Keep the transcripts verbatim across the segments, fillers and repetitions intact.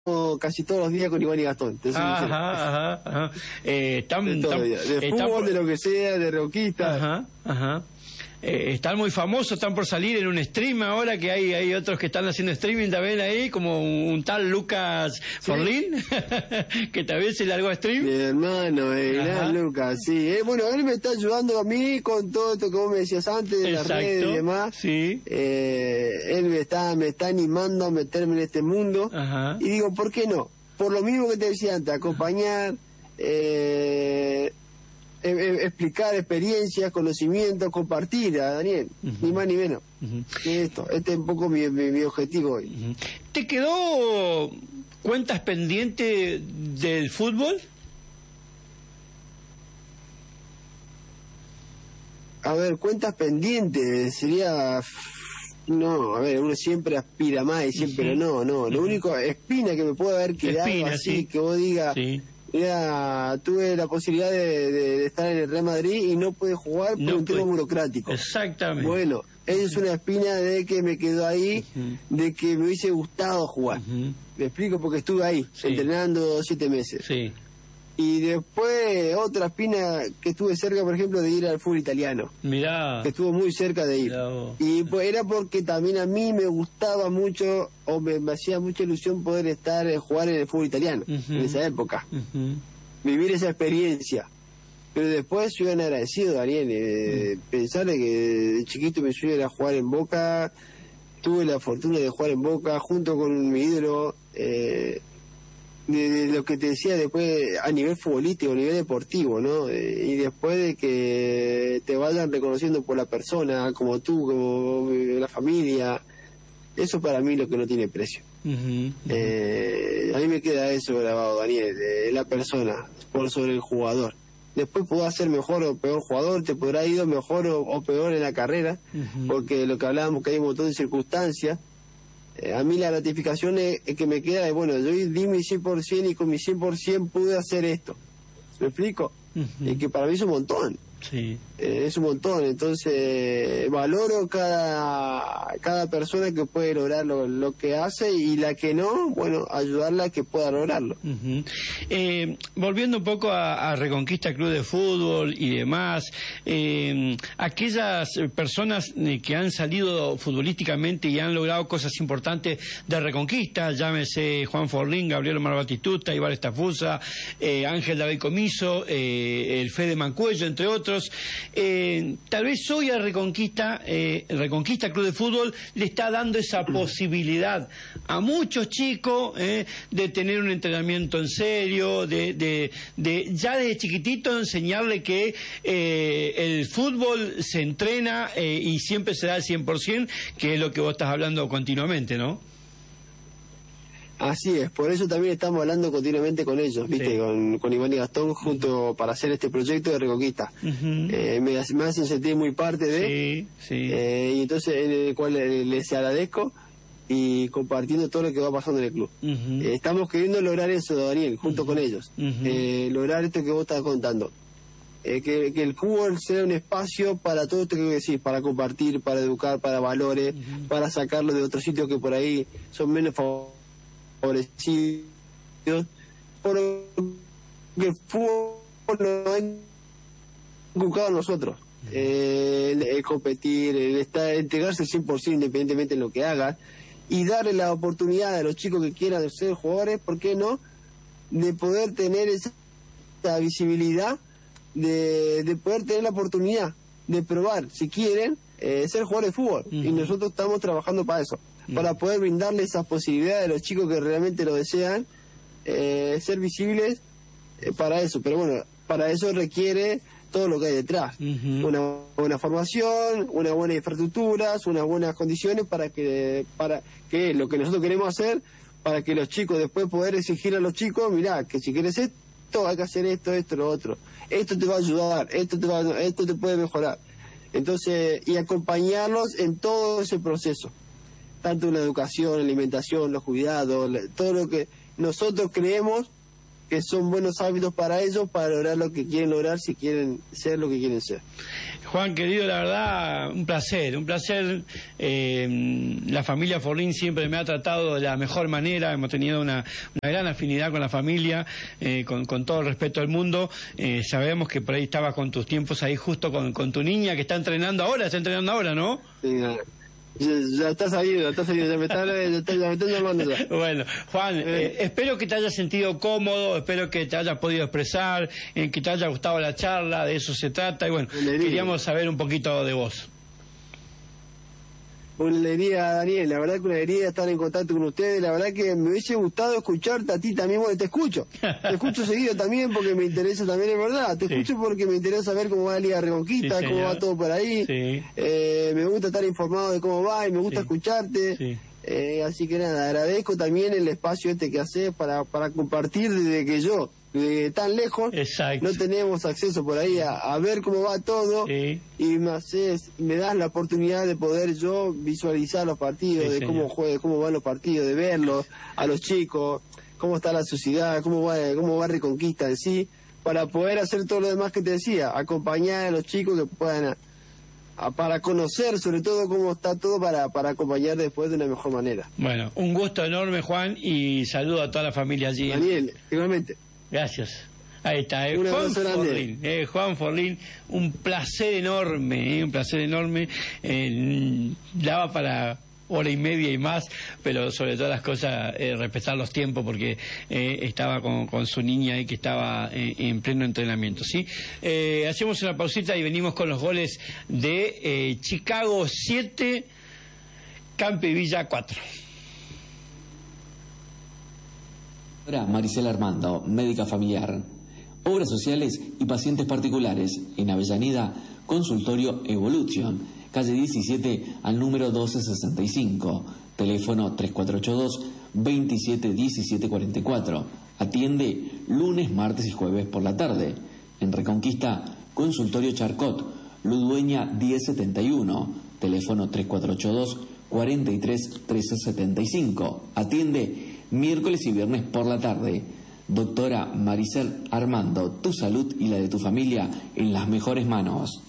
casi todos los días con Iván y Gastón. Ajá, ajá, ajá. Eh, están, de, están, de están fútbol, por... de lo que sea, de roquista. Ajá, ajá. Eh, están muy famosos, están por salir en un stream ahora, que hay hay otros que están haciendo streaming también ahí, como un, un tal Lucas ¿Sí? Forlín, que también se largó a stream. Mi hermano, eh, gran Lucas, sí. Eh, bueno, él me está ayudando a mí con todo esto que vos me decías antes, de las redes y demás. Sí. Eh, él me está, me está animando a meterme en este mundo. Ajá. Y digo, ¿por qué no? Por lo mismo que te decía antes, acompañar... Eh, explicar experiencias, conocimientos, compartir a Daniel, uh-huh. ni más ni menos. Uh-huh. Que esto, este es un poco mi, mi, mi objetivo hoy. Uh-huh. ¿Te quedó cuentas pendientes del fútbol? A ver, cuentas pendientes sería... No, a ver, uno siempre aspira más y siempre uh-huh. no, no. Lo uh-huh. único, espina que me puede haber quedado espina, así, sí. que vos digas... Sí. Mira, tuve la posibilidad de, de, de estar en el Real Madrid y no pude jugar por no un tema burocrático. Exactamente. Bueno, esa es una espina de que me quedó ahí, uh-huh. de que me hubiese gustado jugar. Uh-huh. Me explico porque estuve ahí, sí. entrenando siete meses. Sí. Y después otra espina que estuve cerca, por ejemplo, de ir al fútbol italiano. Mirá. Que estuvo muy cerca de ir. Y pues era porque también a mí me gustaba mucho, o me, me hacía mucha ilusión poder estar, eh, jugar en el fútbol italiano, uh-huh. en esa época. Uh-huh. Vivir esa experiencia. Pero después soy un agradecido, Daniel. Eh, uh-huh. Pensar de que de chiquito me subiera a jugar en Boca. Tuve la fortuna de jugar en Boca junto con mi ídolo. Eh, De, de lo que te decía después a nivel futbolístico, a nivel deportivo, ¿no? Eh, y después de que te vayan reconociendo por la persona, como tú, como la familia, eso para mí es lo que no tiene precio. Uh-huh, uh-huh. Eh, a mí me queda eso grabado, Daniel, eh, la persona por sobre el jugador. Después podrás ser mejor o peor jugador, te podrá ir mejor o, o peor en la carrera, uh-huh. porque lo que hablábamos que hay un montón de circunstancias. Eh, a mí la gratificación es, es que me queda de, bueno, yo di mi cien por ciento y con mi cien por ciento pude hacer esto. ¿Me explico? Uh-huh. Y que para mí es un montón. Sí. Eh, es un montón. Entonces, eh, valoro cada cada persona que puede lograr lo, lo que hace y la que no, bueno, ayudarla a que pueda lograrlo. Uh-huh. Eh, volviendo un poco a, a Reconquista Club de Fútbol y demás, eh, aquellas personas que han salido futbolísticamente y han logrado cosas importantes de Reconquista, llámese Juan Forlín, Gabriel Omar Batistuta, Ibar Estafusa, eh, Ángel David Comiso, eh, el Fede Mancuello, entre otros. Eh, tal vez hoy a Reconquista, eh, Reconquista Club de Fútbol le está dando esa posibilidad a muchos chicos eh, de tener un entrenamiento en serio, de, de, de ya desde chiquitito enseñarle que eh, el fútbol se entrena eh, y siempre se da al cien por ciento, que es lo que vos estás hablando continuamente, ¿no? Así es, por eso también estamos hablando continuamente con ellos, ¿viste? Sí. Con, con Iván y Gastón junto para hacer este proyecto de Reconquista. Uh-huh. eh, me, me hacen sentir muy parte de, sí, sí. Eh, y entonces en el cual les agradezco y compartiendo todo lo que va pasando en el club. Uh-huh. Eh, estamos queriendo lograr eso, Daniel, junto uh-huh. con ellos. Uh-huh. Eh, lograr esto que vos estás contando. Eh, que, que el fútbol sea un espacio para todo esto que decís, para compartir, para educar, para valores, uh-huh. para sacarlo de otros sitios que por ahí son menos favorecidos. favorecidos porque el fútbol nos ha inculcado a nosotros eh, el, el competir, el estar, entregarse al cien por ciento independientemente de lo que haga y darle la oportunidad a los chicos que quieran ser jugadores, ¿por qué no?, de poder tener esa, esa visibilidad, de, de poder tener la oportunidad de probar, si quieren, eh, ser jugadores de fútbol. Uh-huh. Y nosotros estamos trabajando para eso, uh-huh. para poder brindarle esas posibilidades a los chicos que realmente lo desean, eh, ser visibles eh, para eso. Pero bueno, para eso requiere todo lo que hay detrás. Uh-huh. Una buena formación, una buena infraestructura, unas buenas condiciones para que, para que lo que nosotros queremos hacer, para que los chicos después poder exigir a los chicos, mirá, que si quieres esto, hay que hacer esto, esto, lo otro. Esto te va a ayudar, esto te va, esto te puede mejorar. Entonces, y acompañarlos en todo ese proceso, tanto en la educación, la alimentación, los cuidados, todo lo que nosotros creemos que son buenos hábitos para ellos, para lograr lo que quieren lograr, si quieren ser lo que quieren ser. Juan, querido, la verdad, un placer, un placer. Eh, la familia Forlín siempre me ha tratado de la mejor manera, hemos tenido una, una gran afinidad con la familia, eh, con, con todo el respeto del mundo. Eh, sabemos que por ahí estabas con tus tiempos ahí justo con, con tu niña que está entrenando ahora, está entrenando ahora, ¿no? Sí, no. Ya, ya está saliendo, está saliendo, ya me está, ya está, ya me está llamando ya. Bueno, Juan, eh. Eh, espero que te hayas sentido cómodo, espero que te hayas podido expresar, eh, que te haya gustado la charla, de eso se trata, y bueno, queríamos saber un poquito de vos. Una alegría, Daniel, la verdad que una alegría estar en contacto con ustedes, la verdad que me hubiese gustado escucharte a ti también, bueno, te escucho, te escucho seguido también porque me interesa también, es verdad, te sí. escucho porque me interesa saber cómo va la Liga Reconquista, sí, cómo va todo por ahí, sí. eh, me gusta estar informado de cómo va y me gusta sí. escucharte, sí. eh, así que nada, agradezco también el espacio este que haces para, para compartir desde que yo... de tan lejos, exacto. no tenemos acceso por ahí a, a ver cómo va todo sí. y me haces, me das la oportunidad de poder yo visualizar los partidos, sí, de cómo juega, cómo van los partidos, de verlos a los chicos, cómo está la sociedad, cómo va, cómo va Reconquista en sí, para poder hacer todo lo demás que te decía, acompañar a los chicos que puedan a, a, para conocer sobre todo cómo está todo para, para acompañar después de una mejor manera. Bueno, un gusto enorme, Juan, y saludo a toda la familia allí. Daniel, igualmente. Gracias. Ahí está, eh, Juan Forlín, eh, Juan Forlín, un placer enorme, eh, un placer enorme. Eh, daba para hora y media y más, pero sobre todas las cosas eh, respetar los tiempos porque eh, estaba con, con su niña ahí que estaba eh, en pleno entrenamiento, ¿sí? Eh, hacemos una pausita y venimos con los goles de eh, Chicago siete, Campi Villa cuatro. Maricela Armando, médica familiar. Obras sociales y pacientes particulares. En Avellaneda, consultorio Evolution, calle diecisiete al número doce sesenta y cinco. Teléfono tres cuatro ocho dos, veintisiete diecisiete cuarenta y cuatro. Atiende lunes, martes y jueves por la tarde. En Reconquista, consultorio Charcot, Ludueña diez setenta y uno. Teléfono tres cuatro ocho dos, cuarenta y tres trece setenta y cinco. Atiende miércoles y viernes por la tarde. Doctora Maricel Armando, tu salud y la de tu familia en las mejores manos.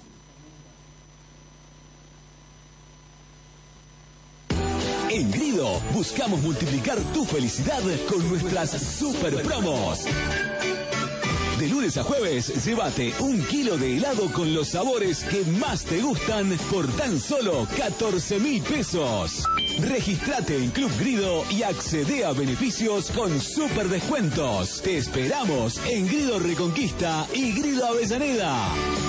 En Grido buscamos multiplicar tu felicidad con nuestras super promos. De lunes a jueves, llévate un kilo de helado con los sabores que más te gustan por tan solo catorce mil pesos. Regístrate en Club Grido y accede a beneficios con super descuentos. Te esperamos en Grido Reconquista y Grido Avellaneda.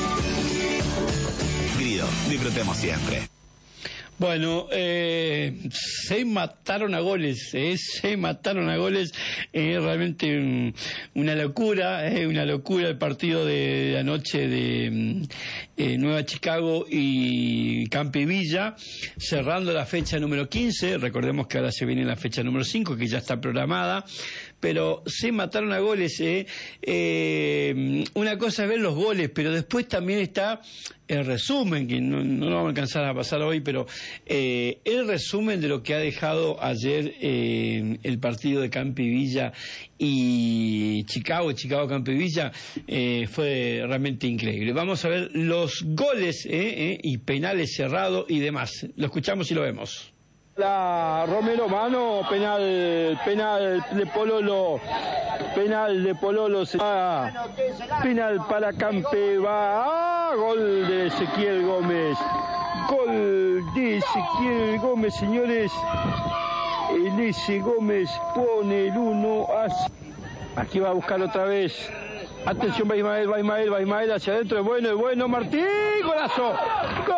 Grido, disfrutemos siempre. Bueno, eh, se mataron a goles, eh, se mataron a goles, eh, realmente un, una locura, eh, una locura el partido de anoche de eh, Nueva Chicago y Campi Villa, cerrando la fecha número quince, recordemos que ahora se viene la fecha número cinco, que ya está programada, pero se mataron a goles, eh. Eh, una cosa es ver los goles, pero después también está el resumen, que no, no lo vamos a alcanzar a pasar hoy, pero eh, el resumen de lo que ha dejado ayer eh, el partido de Campi Villa y Chicago, Chicago Campi Villa, eh, fue realmente increíble. Vamos a ver los goles eh, eh, y penales cerrados y demás. Lo escuchamos y lo vemos. La Romero mano, penal, penal de Pololo, penal de Pololo, ah, penal para Campe, va, ah, gol de Ezequiel Gómez, gol de Ezequiel Gómez, señores, el ese Gómez pone el uno, aquí va a buscar otra vez, atención, va Ismael, va Ismael, va Ismael hacia adentro, es bueno, es bueno, Martín, golazo, gol.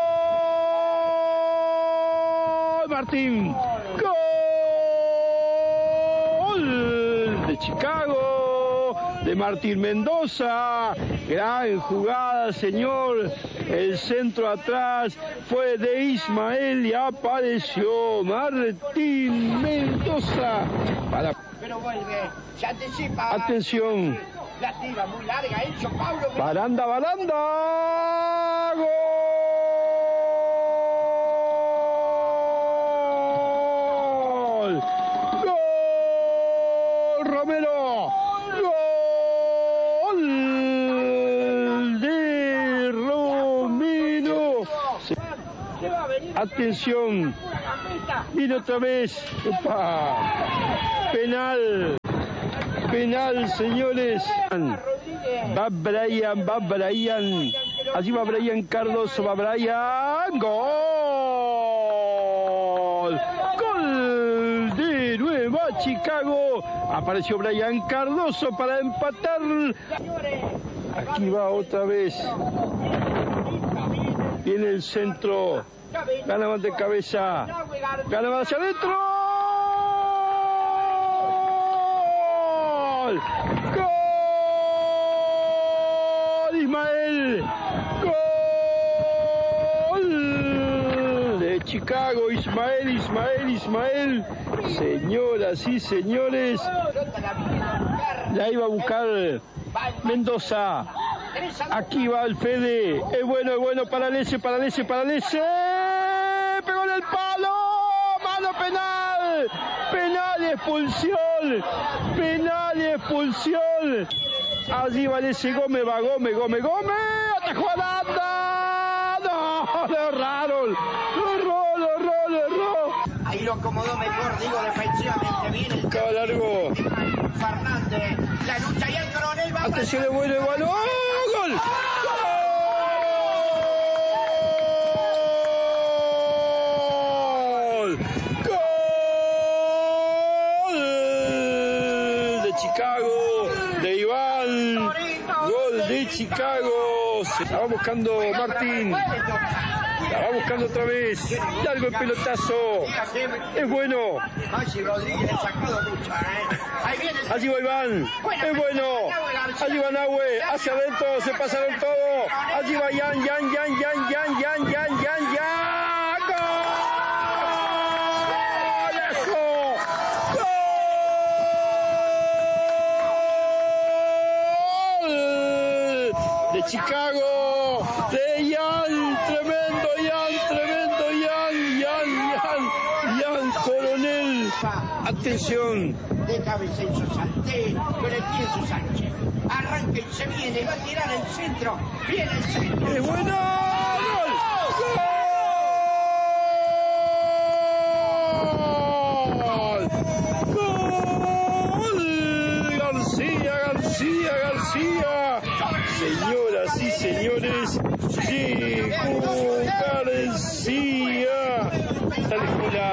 Martín, gol de Chicago, de Martín Mendoza, gran jugada, señor, el centro atrás fue de Ismael y apareció Martín Mendoza. Para... Pero vuelve, se anticipa. Atención. La tira muy larga, hecho Pablo. Baranda, Baranda, gol. ¡Gol de Romero! Atención, viene otra vez. ¡Epa! Penal. Penal, señores. Va Brian, va Brian. Allí va Brian Cardoso, va Brian. ¡Gol! ¡Gol de Nueva Chicago! Apareció Brian Cardoso para empatar. Aquí va otra vez. Viene el centro. Gana de cabeza. Gana hacia adentro. ¡Gol! ¡Gol! Ismael. ¡Gol! De Chicago. Ismael, Ismael, Ismael. Señoras y señores. La iba a buscar Mendoza. Aquí va el Fede. Es bueno, es bueno para Lese, para Lese, para Lese. Pegó en el palo. Mano penal. Penal y expulsión. Penal y expulsión. Allí va Lese Gómez, va Gómez, Gómez, Gómez. Atajó a Landa. No, lo erraron. Lo erró, lo erró, lo erró. Ahí lo acomodó mejor, digo, defensivamente bien. Acaba largo. Fernández. La lucha y el coronel va. Atención, es bueno el balón. ¡Gol! ¡Gol! ¡Gol! De Chicago, de Iván. Gol de Chicago. Se la va buscando Martín. La va buscando otra vez. Largo el pelotazo. Es bueno. Allí va Iván. Es bueno. Allí va Nahue. Hacia adentro. Se pasaron todo. Allí va Yan, Yan, Yan, Yan, Yan, Yan, Yan, Yan, Yan. ¡Golazo! ¡Gol! De Chicago. De Yan. Tremendo Yan. Tremendo Yan. Yan, Yan. Yan Coronel. Atención. Deja a Vicencio Santé, con el pienso Sánchez. Arranca y se viene, va a tirar el centro. Viene el centro. ¡Es bueno! ¡Gol! ¡Gol! ¡Gol! García, García, García. Señoras y señores, llegó García. Talifula.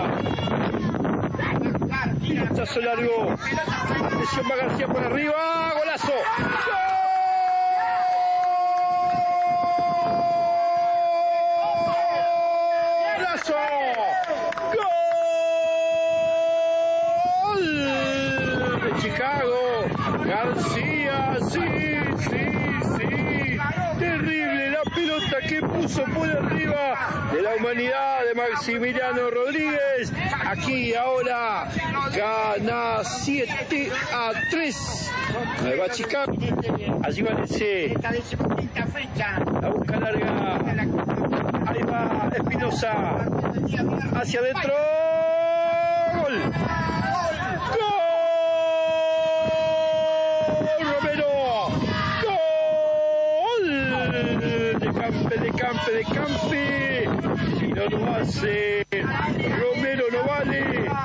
Pilotazo largo. Atención, va García por arriba. ¡Golazo! ¡Golazo! ¡Gol! De Chicago. García. Sí, sí, sí. Terrible la pelota que puso por arriba de la humanidad de Maximiliano Rodríguez. Aquí ahora gana siete a tres. Nueva Chicago. Allí va Lese. La busca larga. Ahí va Espinosa. Hacia adentro. Gol. Gol. Romero. Gol. De Campe, de Campe, de Campe. Si no lo hace Romero, no vale.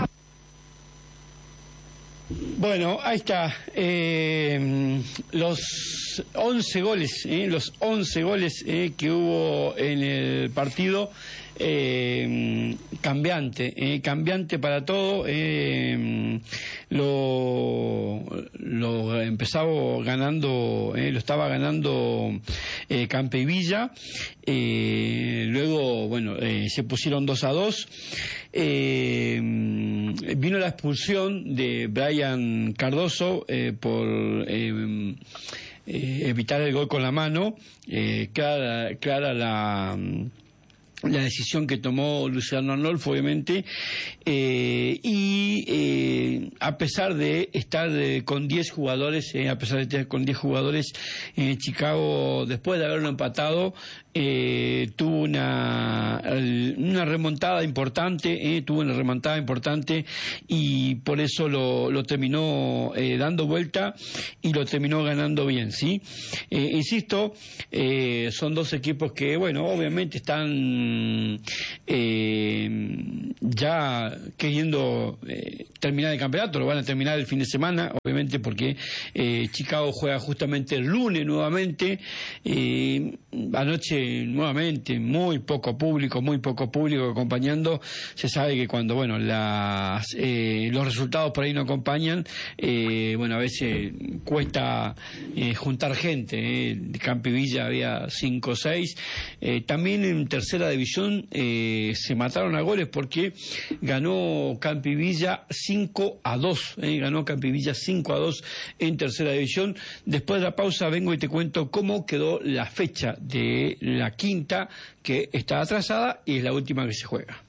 Bueno, ahí está. Eh, los once goles, eh, los once goles eh, que hubo en el partido. Eh, cambiante, eh, cambiante para todo. Eh, lo, lo empezaba ganando, eh, lo estaba ganando eh, Campevilla. Eh, luego, bueno, eh, se pusieron dos a dos. Eh, vino la expulsión de Brian Cardoso eh, por eh, eh, evitar el gol con la mano. Eh, clara, clara la la decisión que tomó Luciano Arnolfo, obviamente, eh, y eh, a pesar de estar eh, con diez jugadores, eh, a pesar de estar con diez jugadores, eh, Chicago, después de haberlo empatado, eh, tuvo una, una remontada importante, eh, tuvo una remontada importante y por eso lo, lo terminó eh, dando vuelta y lo terminó ganando bien, ¿sí? Eh, insisto, eh, son dos equipos que, bueno, obviamente están eh, ya queriendo eh, terminar el campeonato, lo van a terminar el fin de semana, obviamente porque eh, Chicago juega justamente el lunes nuevamente, eh, anoche nuevamente muy poco público, muy poco público acompañando. Se sabe que cuando, bueno, las, eh, los resultados por ahí no acompañan, eh, bueno, a veces cuesta eh, juntar gente. Eh. De Campi Villa había cinco o seis. Eh, también en tercera división eh, se mataron a goles porque ganó Campi Villa cinco a dos. Eh, ganó Campi Villa cinco a dos en tercera división. Después de la pausa vengo y te cuento cómo quedó la fecha de la quinta, que está atrasada y es la última que se juega.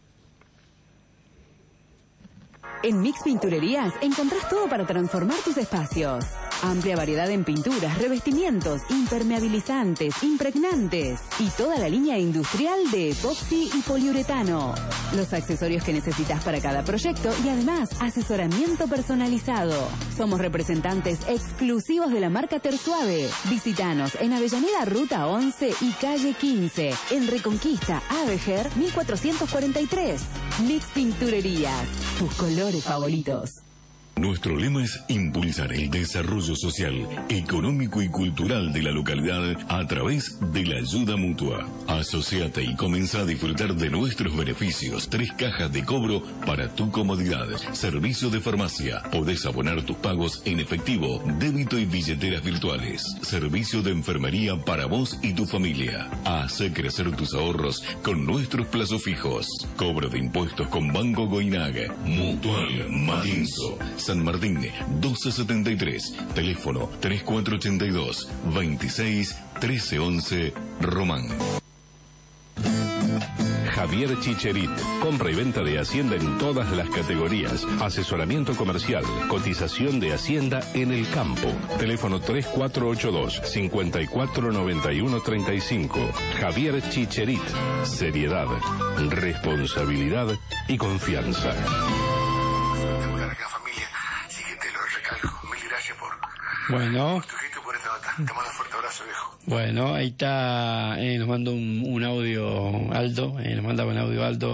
En Mix Pinturerías encontrás todo para transformar tus espacios. Amplia variedad en pinturas, revestimientos, impermeabilizantes, impregnantes y toda la línea industrial de epoxi y poliuretano. Los accesorios que necesitas para cada proyecto y además asesoramiento personalizado. Somos representantes exclusivos de la marca Tersuave. Visítanos en Avellaneda Ruta once y Calle quince, en Reconquista, Avejer mil cuatrocientos cuarenta y tres. Mix Pinturerías, tus colores favoritos. Nuestro lema es impulsar el desarrollo social, económico y cultural de la localidad a través de la ayuda mutua. Asociate y comienza a disfrutar de nuestros beneficios. Tres cajas de cobro para tu comodidad. Servicio de farmacia. Podés abonar tus pagos en efectivo, débito y billeteras virtuales. Servicio de enfermería para vos y tu familia. Hace crecer tus ahorros con nuestros plazos fijos. Cobro de impuestos con Banco Goinag. Mutual Marinzo. San Martín, doce setenta y tres, teléfono tres cuatro ocho dos, veintiséis, trece once, Román. Javier Chicherit, compra y venta de Hacienda en todas las categorías, asesoramiento comercial, cotización de Hacienda en el campo. Teléfono tres cuatro ocho dos, cinco cuatro nueve uno tres cinco. Javier Chicherit, seriedad, responsabilidad y confianza. Bueno, bueno, ahí está, eh, nos manda un, un audio Aldo, eh, nos manda un audio Aldo,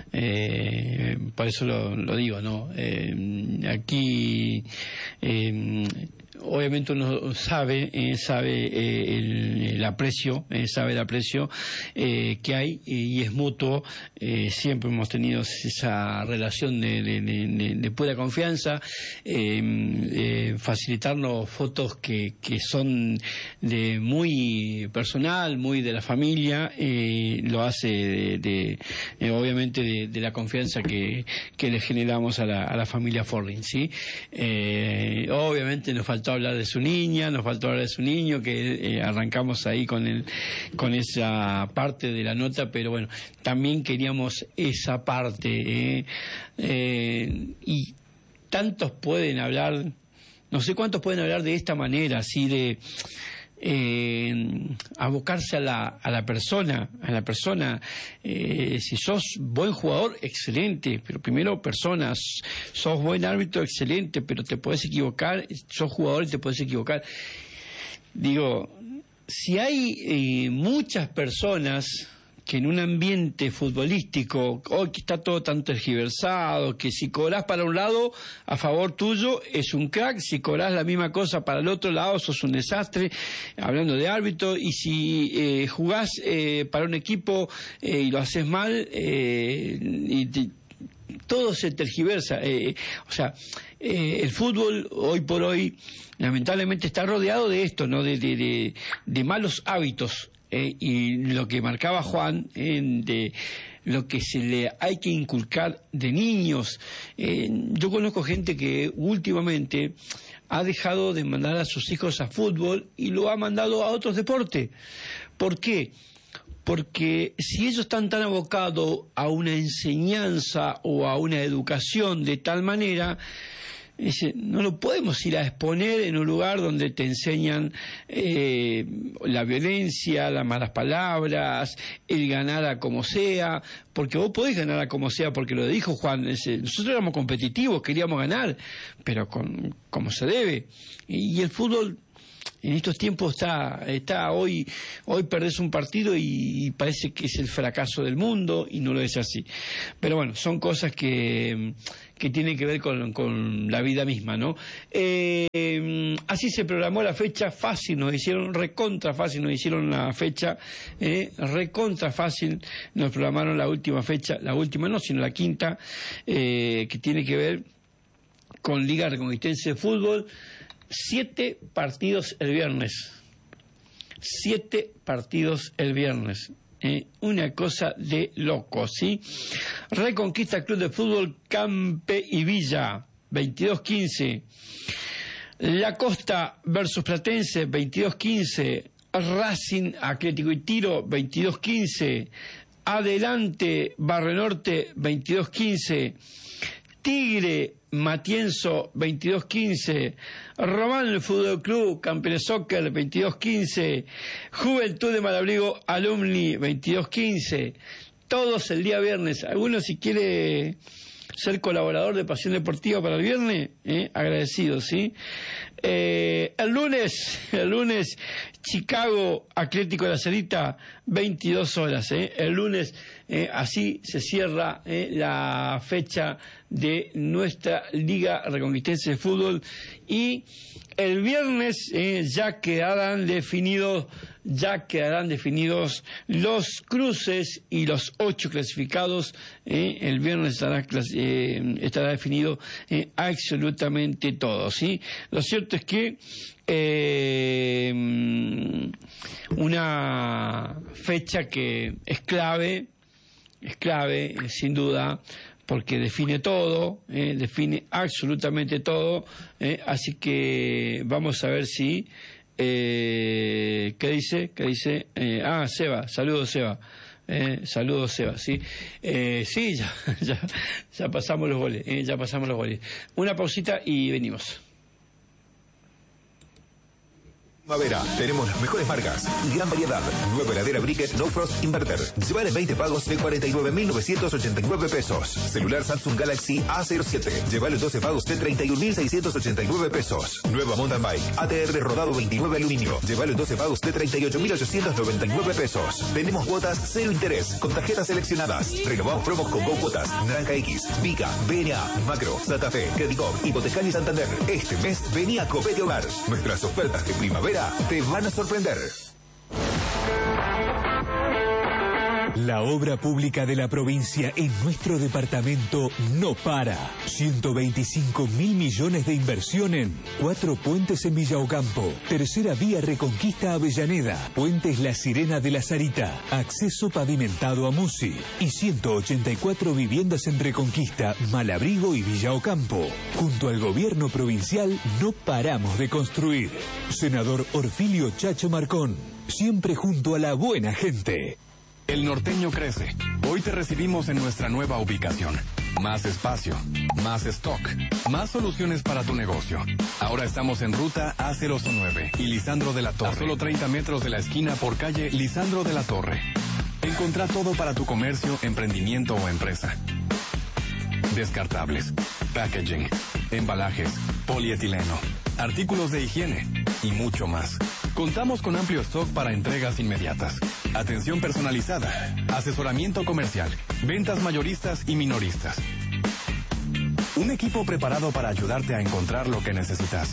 eh, por eso lo, lo digo, ¿no? Eh, aquí, eh, obviamente uno sabe, eh, sabe eh, el, el aprecio, eh, sabe el aprecio eh, que hay y es mutuo. Eh, siempre hemos tenido esa relación de, de, de, de pura confianza, eh, eh, facilitarnos fotos que, que son de muy personal, muy de la familia, eh, lo hace de, de eh, obviamente de, de la confianza que, que le generamos a la, a la familia Forrin, ¿sí? Eh, obviamente nos faltó hablar de su niña, nos faltó hablar de su niño, que eh, arrancamos ahí con el, con esa parte de la nota, pero bueno, también queríamos esa parte, eh, eh, y tantos pueden hablar, no sé cuántos pueden hablar de esta manera, así de eh, abocarse a la, a la persona, a la persona, eh, si sos buen jugador, excelente, pero primero personas, sos buen árbitro, excelente, pero te puedes equivocar, sos jugador y te puedes equivocar. Digo, si hay eh, muchas personas que en un ambiente futbolístico, hoy que está todo tan tergiversado, que si cobrás para un lado, a favor tuyo, es un crack, si cobrás la misma cosa para el otro lado, sos un desastre, hablando de árbitro, y si eh, jugás eh, para un equipo eh, y lo haces mal, eh, y te, todo se tergiversa, eh, o sea, eh, el fútbol hoy por hoy lamentablemente está rodeado de esto, ¿no? De, de, de, de malos hábitos. Eh, y lo que marcaba Juan, eh, de lo que se le hay que inculcar de niños. Eh, yo conozco gente que últimamente ha dejado de mandar a sus hijos a fútbol y lo ha mandado a otros deportes. ¿Por qué? Porque si ellos están tan abocados a una enseñanza o a una educación de tal manera, Dice, no lo podemos ir a exponer en un lugar donde te enseñan eh, la violencia, las malas palabras, el ganar a como sea, porque vos podés ganar a como sea, porque lo dijo Juan, ese, nosotros éramos competitivos, queríamos ganar, pero con como se debe. Y, y el fútbol en estos tiempos está, está hoy, hoy perdés un partido y, y parece que es el fracaso del mundo, y no lo es así. Pero bueno, son cosas que... que tiene que ver con, con la vida misma, ¿no? Eh, así se programó la fecha, fácil, nos hicieron recontra fácil, nos hicieron la fecha, eh, recontra fácil, nos programaron la última fecha, la última no, sino la quinta, eh, que tiene que ver con Liga Reconquistense de Fútbol, siete partidos el viernes, siete partidos el viernes. Eh, una cosa de loco, ¿sí? Reconquista Club de Fútbol Campe y Villa, veintidós quince. La Costa versus Platense, veintidós quince. Racing Atlético y Tiro, veintidós quince. Adelante Barrio Norte, veintidós quince. Tigre Matienzo, veintidós quince. Román Fútbol Club, Campeones Soccer, veintidós quince. Juventud de Malabrigo, Alumni, veintidós quince. Todos el día viernes. Alguno, si quiere ser colaborador de Pasión Deportiva para el viernes, eh, agradecido, ¿sí? Eh, el lunes, el lunes, Chicago Atlético de la Cerita, veintidós horas, ¿eh? El lunes, eh, así se cierra eh, la fecha de nuestra Liga Reconquistense de Fútbol, y el viernes eh, ya quedarán definidos ya quedarán definidos los cruces y los ocho clasificados. Eh, el viernes estará, eh, estará definido eh, absolutamente todo, ¿sí? Lo cierto es que eh, una fecha que es clave, es clave, sin duda, porque define todo, eh, define absolutamente todo, eh, así que vamos a ver si... Eh, ¿Qué dice? ¿Qué dice? Eh, ah, Seba, saludos Seba, eh, saludos Seba, sí, eh, sí, ya, ya, ya pasamos los goles, eh, ya pasamos los goles. Una pausita y venimos. Primavera, tenemos las mejores marcas y gran variedad. Nueva heladera Briquet No Frost Inverter. Llevar en veinte pagos de cuarenta y nueve mil novecientos ochenta y nueve pesos. Celular Samsung Galaxy A cero siete. Llevar en doce pagos de treinta y un mil seiscientos ochenta y nueve pesos. Nueva mountain bike A T R rodado veintinueve aluminio. Llevar en doce pagos de treinta y ocho mil ochocientos noventa y nueve pesos. Tenemos cuotas cero interés con tarjetas seleccionadas. Renovamos promos con Go Cuotas, Naranja X, Pica, B N A, Macro, Santa Fe, Credicop, Hipotecal y Santander. Este mes vení a Copete Hogar. Nuestras ofertas de primavera te van a sorprender. La obra pública de la provincia en nuestro departamento no para. ciento veinticinco mil millones de inversión en cuatro puentes en Villa Ocampo, tercera vía Reconquista Avellaneda, puentes La Sirena de la Sarita, acceso pavimentado a Musi y ciento ochenta y cuatro viviendas en Reconquista, Malabrigo y Villa Ocampo. Junto al gobierno provincial no paramos de construir. Senador Orfilio Chacho Marcón, siempre junto a la buena gente. El norteño crece. Hoy te recibimos en nuestra nueva ubicación. Más espacio, más stock, más soluciones para tu negocio. Ahora estamos en ruta A cero nueve y Lisandro de la Torre. A solo treinta metros de la esquina por calle Lisandro de la Torre. Encontrá todo para tu comercio, emprendimiento o empresa. Descartables, packaging, embalajes, polietileno, artículos de higiene y mucho más. Contamos con amplio stock para entregas inmediatas, atención personalizada, asesoramiento comercial, ventas mayoristas y minoristas. Un equipo preparado para ayudarte a encontrar lo que necesitas.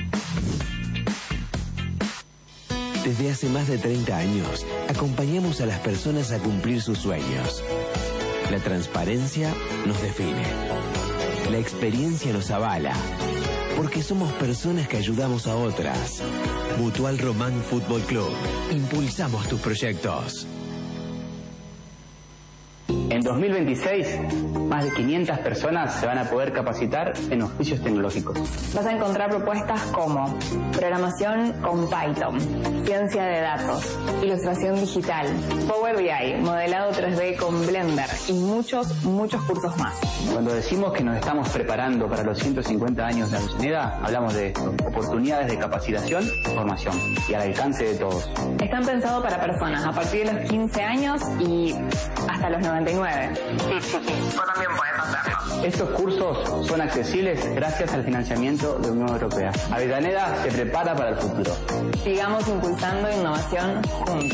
Desde hace más de treinta años, acompañamos a las personas a cumplir sus sueños. La transparencia nos define. La experiencia nos avala. Porque somos personas que ayudamos a otras. Mutual Román Fútbol Club. Impulsamos tus proyectos. En dos mil veintiséis, más de quinientas personas se van a poder capacitar en oficios tecnológicos. Vas a encontrar propuestas como programación con Python, ciencia de datos, ilustración digital, Power B I, modelado tres D con Blender y muchos, muchos cursos más. Cuando decimos que nos estamos preparando para los ciento cincuenta años de Avellaneda, hablamos de oportunidades de capacitación y formación y al alcance de todos. Están pensados para personas a partir de los quince años y hasta los noventa y nueve. Sí, sí, sí, vos también podés hacerlo. Estos cursos son accesibles gracias al financiamiento de la Unión Europea. Avellaneda se prepara para el futuro. Sigamos impulsando innovación juntos.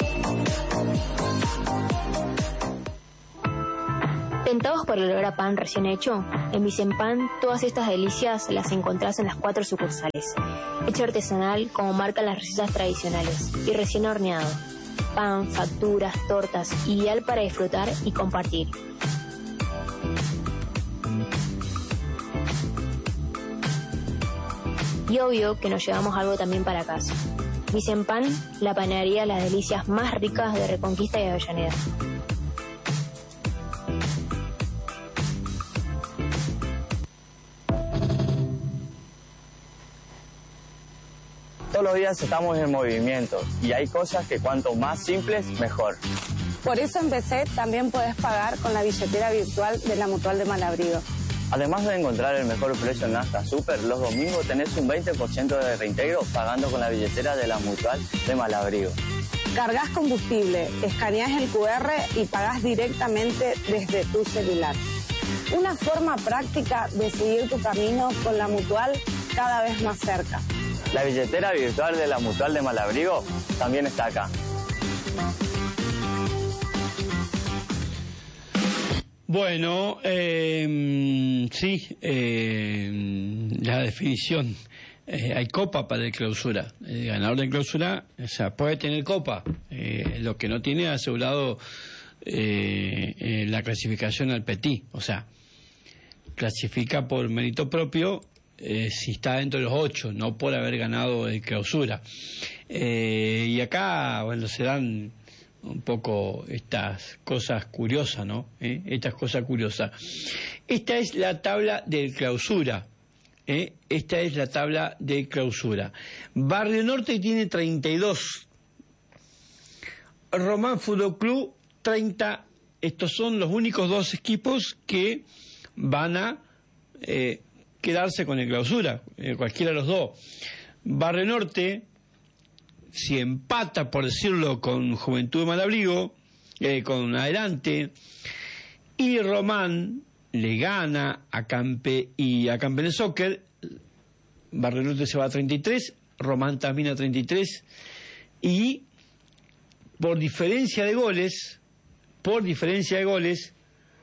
¿Tentados por el olor a pan recién hecho? En Vicempan todas estas delicias las encontrás en las cuatro sucursales. Hecho artesanal como marcan las recetas tradicionales y recién horneado. Pan, facturas, tortas, ideal para disfrutar y compartir. Y obvio que nos llevamos algo también para casa. Vicempan, la panadería de las delicias más ricas de Reconquista y Avellaneda. Todos los días estamos en movimiento y hay cosas que cuanto más simples, mejor. Por eso empecé, también podés pagar con la billetera virtual de la Mutual de Malabrigo. Además de encontrar el mejor precio en Nafta Super, los domingos tenés un veinte por ciento de reintegro pagando con la billetera de la Mutual de Malabrigo. Cargas combustible, escaneás el cu erre y pagás directamente desde tu celular. Una forma práctica de seguir tu camino con la Mutual cada vez más cerca. La billetera virtual de la Mutual de Malabrigo también está acá. Bueno, eh, sí, eh, la definición. Eh, hay copa para el clausura. El ganador de clausura, o sea, puede tener copa. Eh, lo que no tiene asegurado eh, eh, la clasificación al Petit. O sea, clasifica por mérito propio. Eh, si está dentro de los ocho, no por haber ganado el clausura. Eh, y acá, bueno, se dan un poco estas cosas curiosas, ¿no? ¿Eh? Estas cosas curiosas. Esta es la tabla del clausura. ¿Eh? Esta es la tabla de clausura. Barrio Norte tiene treinta y dos. Román Fútbol Club, treinta. Estos son los únicos dos equipos que van a... Eh, quedarse con el clausura, eh, cualquiera de los dos. Barrio Norte, si empata, por decirlo, con Juventud de Malabrigo, eh, con Adelante, y Román le gana a Campe y a Campeones Soccer, Barrio Norte se va a treinta y tres, Román también a treinta y tres, y por diferencia de goles, por diferencia de goles,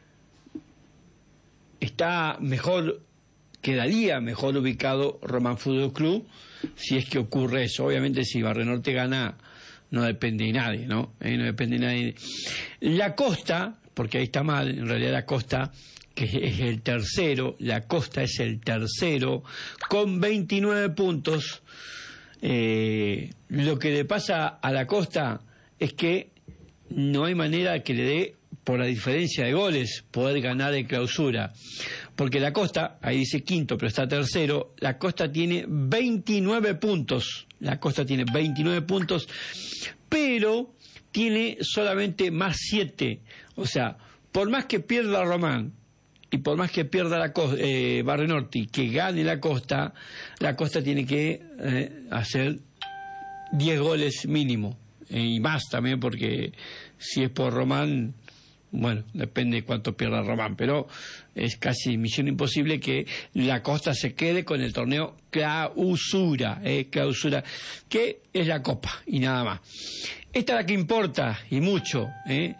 está mejor, quedaría mejor ubicado Román Fútbol Club si es que ocurre eso. Obviamente si Barrio Norte gana no depende de nadie, ¿no? Eh, no depende de nadie. La Costa, porque ahí está mal, en realidad la Costa, que es el tercero, la Costa es el tercero, con veintinueve puntos. Eh, lo que le pasa a la Costa es que no hay manera que le dé, por la diferencia de goles, poder ganar en clausura. Porque la Costa, ahí dice quinto, pero está tercero, la Costa tiene veintinueve puntos. La Costa tiene veintinueve puntos, pero tiene solamente más siete. O sea, por más que pierda Román y por más que pierda la Costa, eh, Barrio Norte y que gane la Costa, la Costa tiene que eh, hacer diez goles mínimo. Eh, y más también, porque si es por Román, bueno, depende de cuánto pierda Román, pero es casi misión imposible que la Costa se quede con el torneo clausura, eh, clausura, que es la Copa y nada más. Esta es la que importa, y mucho. Eh.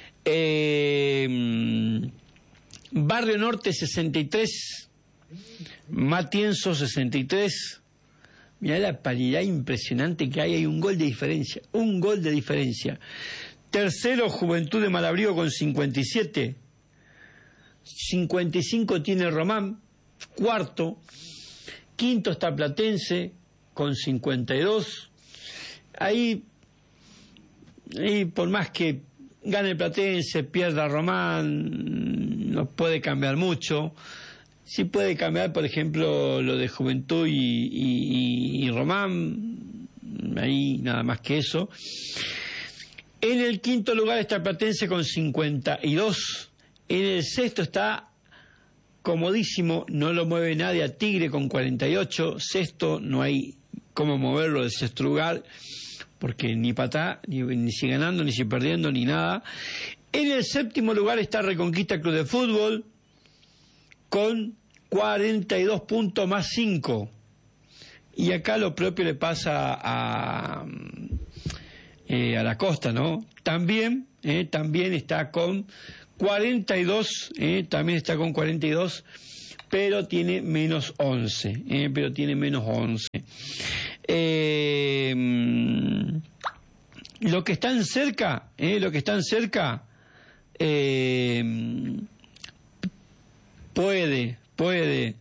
Eh, Barrio Norte sesenta y tres, Matienzo sesenta y tres. Mirá la paridad impresionante que hay, hay un gol de diferencia, un gol de diferencia. Tercero, Juventud de Malabrigo con cincuenta y siete. cincuenta y cinco tiene Román. Cuarto. Quinto está Platense con cincuenta y dos. Ahí, ahí por más que gana el Platense, pierda Román, no puede cambiar mucho. Sí puede cambiar, por ejemplo, lo de Juventud y, y, y Román, ahí nada más que eso. En el quinto lugar está el Platense con cincuenta y dos. En el sexto está comodísimo, no lo mueve nadie, a Tigre con cuarenta y ocho. Sexto, no hay cómo moverlo de sexto lugar, porque ni patá, ni, ni si ganando, ni si perdiendo, ni nada. En el séptimo lugar está Reconquista Club de Fútbol, con cuarenta y dos puntos más cinco. Y acá lo propio le pasa a, eh, a la Costa, ¿no? También, eh, también está con cuarenta y dos, eh, también está con cuarenta y dos, pero tiene menos once, eh, pero tiene menos once. Eh, lo que están cerca, eh, lo que están cerca, eh, puede, puede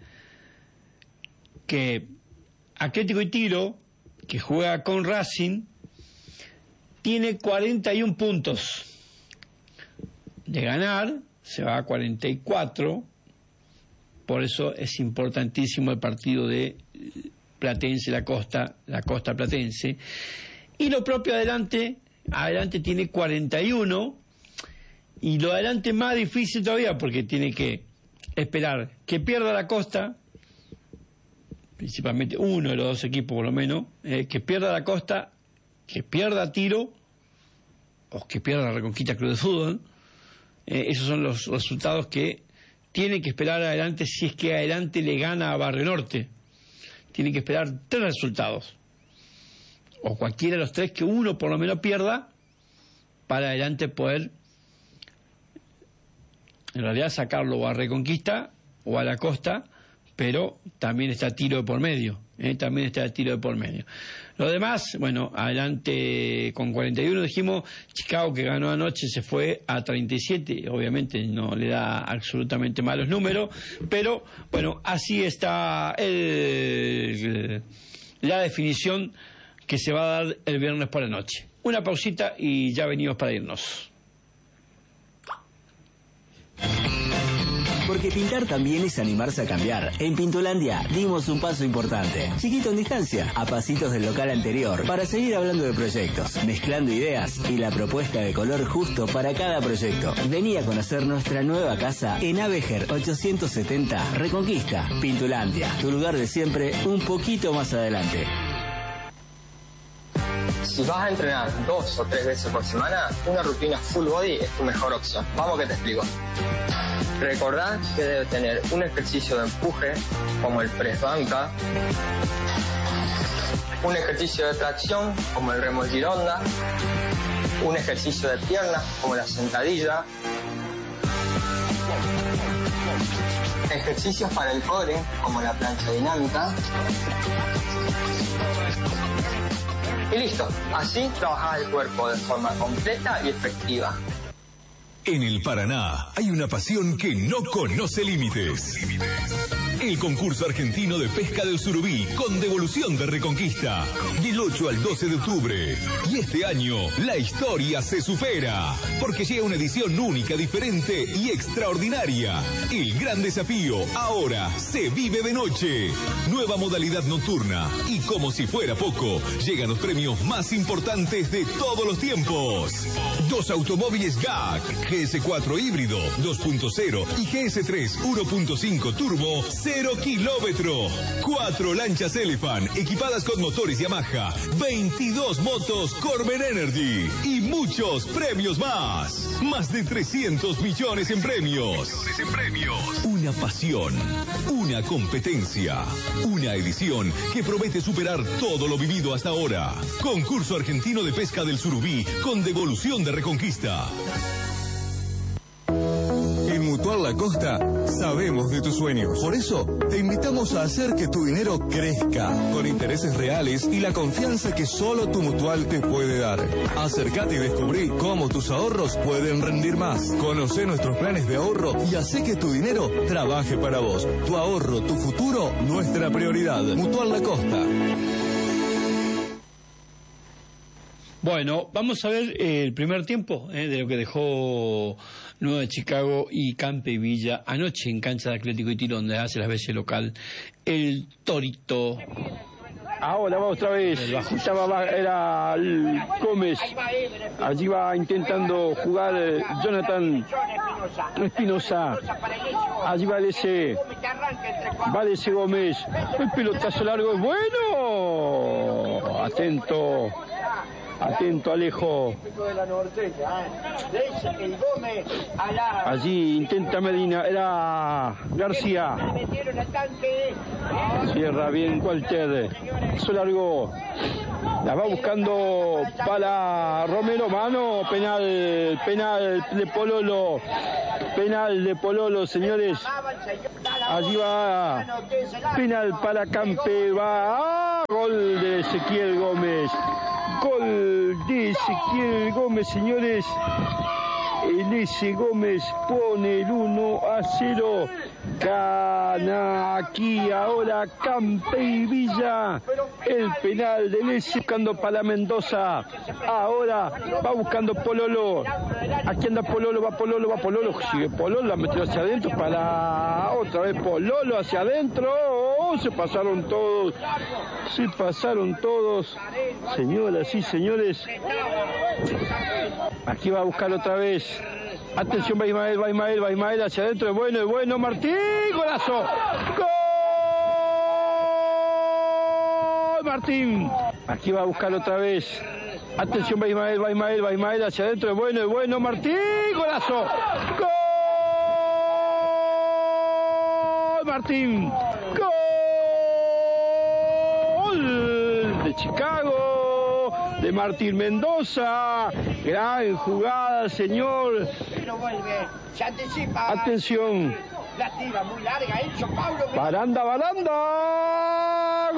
que Atlético y Tiro, que juega con Racing, tiene cuarenta y uno puntos. De ganar, se va a cuarenta y cuatro, por eso es importantísimo el partido de Platense, la Costa, la Costa Platense. Y lo propio adelante, adelante tiene cuarenta y uno, y lo adelante más difícil todavía, porque tiene que esperar que pierda la Costa, principalmente uno de los dos equipos por lo menos, eh, que pierda la Costa, que pierda Tiro, o que pierda la Reconquista Club de Fútbol. Eh, esos son los resultados que tiene que esperar adelante si es que adelante le gana a Barrio Norte. Tiene que esperar tres resultados, o cualquiera de los tres, que uno por lo menos pierda, para adelante poder en realidad sacarlo a Reconquista o a la Costa, pero también está Tiro de por medio, ¿eh? también está el Tiro de por medio. Lo demás, bueno, adelante con cuarenta y uno dijimos. Chicago, que ganó anoche, se fue a treinta y siete, obviamente no le da absolutamente malos números, pero bueno, así está el, la definición que se va a dar el viernes por la noche. Una pausita y ya venimos para irnos. Porque pintar también es animarse a cambiar. En Pintulandia dimos un paso importante, chiquito en distancia, a pasitos del local anterior, para seguir hablando de proyectos, mezclando ideas y la propuesta de color justo para cada proyecto. Vení a conocer nuestra nueva casa en Avejer ochocientos setenta, Reconquista. Pintulandia, tu lugar de siempre, un poquito más adelante. Si vas a entrenar dos o tres veces por semana, una rutina full body es tu mejor opción. Vamos que te explico. Recordá que debe tener un ejercicio de empuje, como el press banca, un ejercicio de tracción, como el remo gironda, un ejercicio de piernas, como la sentadilla, ejercicios para el core, como la plancha dinámica. Y listo, así trabajás el cuerpo de forma completa y efectiva. En el Paraná hay una pasión que no conoce límites. El concurso argentino de pesca del surubí con devolución de Reconquista. Del ocho al doce de octubre. Y este año la historia se supera. Porque llega una edición única, diferente y extraordinaria. El gran desafío ahora se vive de noche. Nueva modalidad nocturna. Y como si fuera poco, llegan los premios más importantes de todos los tiempos. Dos automóviles G A C, G S cuatro híbrido dos punto cero y G S tres uno punto cinco turbo cero kilómetro. Cuatro lanchas Elephant equipadas con motores Yamaha. veintidós motos Corben Energy. Y muchos premios más. Más de trescientos millones en premios. en premios. Una pasión. Una competencia. Una edición que promete superar todo lo vivido hasta ahora. Concurso argentino de pesca del surubí con devolución de Reconquista. En Mutual La Costa sabemos de tus sueños. Por eso te invitamos a hacer que tu dinero crezca con intereses reales y la confianza que solo tu Mutual te puede dar. Acércate y descubrí cómo tus ahorros pueden rendir más. Conoce nuestros planes de ahorro y hace que tu dinero trabaje para vos. Tu ahorro, tu futuro, nuestra prioridad. Mutual La Costa. Bueno, vamos a ver eh, el primer tiempo eh, de lo que dejó Nueva Chicago y Campe Villa anoche en cancha de Atlético y Tiro, donde hace las veces local el Torito. Ahora va otra vez, estaba, era Gómez, allí va intentando jugar Jonathan Espinosa, allí va ese, va ese Gómez, el pelotazo largo es bueno, atento, atento Alejo, allí intenta Medina, era García, cierra bien Walter, eso largo, la va buscando para Romero, mano, penal, penal de Pololo, penal de Pololo, señores, allí va, penal para Campe, va, gol de Ezequiel Gómez, gol de Ezequiel Gómez, señores. El S. Gómez pone el uno a cero. Gana aquí ahora Campe y Villa. El penal del S. Buscando para Mendoza. Ahora va buscando Pololo. Aquí anda Pololo, va Pololo, va Pololo. Sigue Pololo, la metió hacia adentro para otra vez Pololo hacia adentro. Oh, se pasaron todos. Se pasaron todos. Señoras y señores. Aquí va a buscar otra vez. Atención, va Ismael, va Ismael, va Ismael hacia adentro. Es bueno, es bueno. Martín, golazo. ¡Gol! Martín. Aquí va a buscar otra vez. Atención, va Ismael, va Ismael, va Ismael hacia adentro. Es bueno, es bueno. Martín, golazo. ¡Gol! Martín. Gol de Chicago. De Martín Mendoza, gran jugada, señor. Se anticipa. Atención. La tira muy larga, Enzo Paulo. Baranda, Baranda.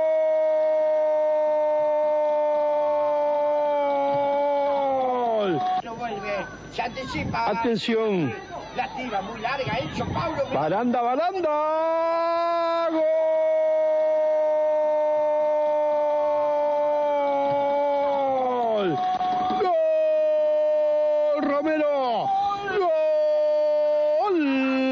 Gol. Se anticipa. Atención. La tira muy larga, Enzo Paulo. Baranda, Baranda. Gol. Romero, gol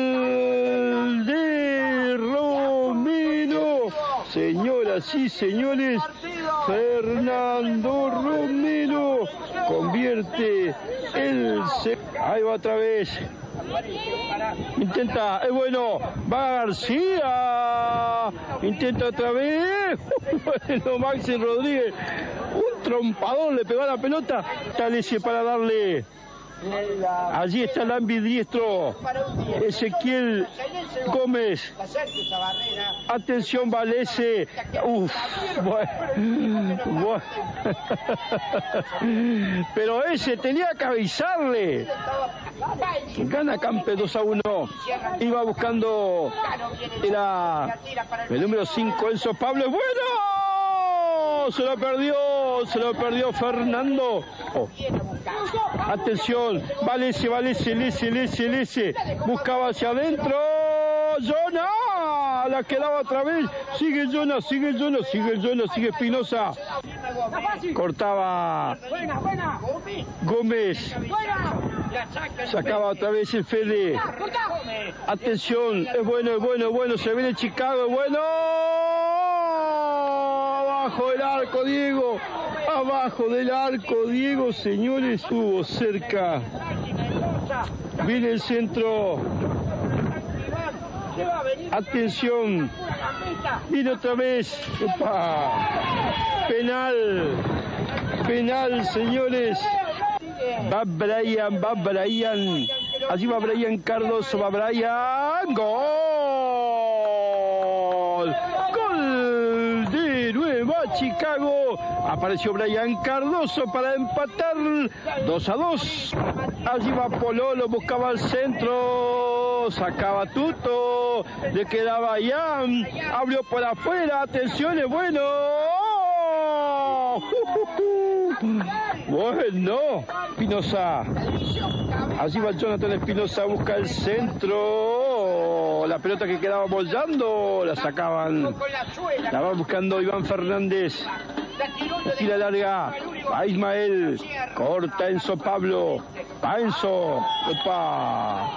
de Romero, señoras y señores, Fernando Romero convierte el... Ahí va otra vez, intenta, es bueno, va García, intenta otra vez, bueno, Maxi Rodríguez, un trompadón le pegó a la pelota, Talese para darle... Allí está el ambidiestro Ezequiel Gómez. Atención, Valese. Uf, bueno, bueno. Pero ese tenía que avisarle. Gana Campe dos a uno. Iba buscando. Era el número cinco, Enzo Pablo. ¡Bueno! Se lo perdió, se lo perdió Fernando. Oh. Atención, Valese, Valese, Lese, Lese, Lese. Buscaba hacia adentro. Jonah, la quedaba otra vez. Sigue Jonah, sigue Jonah, sigue Jonah, sigue Espinosa. Cortaba Gómez. Sacaba otra vez el Fede. Atención, es bueno, es bueno, es bueno. Se viene Chicago, es bueno. Abajo del arco, Diego. Abajo del arco, Diego, señores. Estuvo cerca. Viene el centro. Atención. Viene otra vez. Opa. Penal. Penal, señores. Va Brian, va Brian. Allí va Brian Cardoso, va Brian. ¡Gol! ¡Gol de Nueva Chicago! Apareció Brian Cardoso para empatar dos a dos. Allí va Pololo, buscaba el centro. Sacaba Tuto. Le quedaba Ian. Abrió por afuera. Atención, es bueno. Bueno, Espinosa. Allí va Jonathan Espinosa, busca el centro. La pelota que quedaba bollando, la sacaban. La va buscando Iván Fernández. Tira larga. Va Ismael. Corta Enzo Pablo. Va Enzo. Opa.